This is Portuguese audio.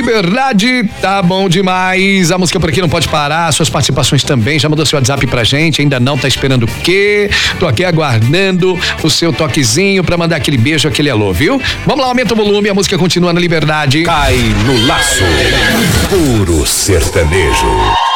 Liberdade, tá bom demais. A música por aqui não pode parar, suas participações também. Já mandou seu WhatsApp pra gente, ainda não, tá esperando o quê? Tô aqui aguardando o seu toquezinho pra mandar aquele beijo, aquele alô, viu? Vamos lá, aumenta o volume, a música continua na Liberdade. Cai no laço. Puro sertanejo.